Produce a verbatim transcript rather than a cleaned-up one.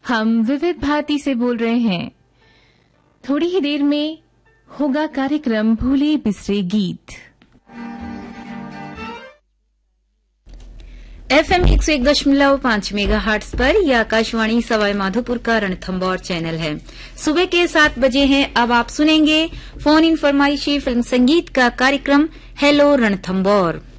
हम विविध भारती से बोल रहे हैं। थोड़ी ही देर में होगा कार्यक्रम भूले बिसरे गीत। एफ एम एक सौ एक दशमलव पांच मेगा हार्ट्स पर यह आकाशवाणी सवाई माधोपुर का रणथंबौर चैनल है। सुबह के सात बजे हैं। अब आप सुनेंगे फोन इन फरमाइशी फिल्म संगीत का कार्यक्रम हेलो रणथंबौर।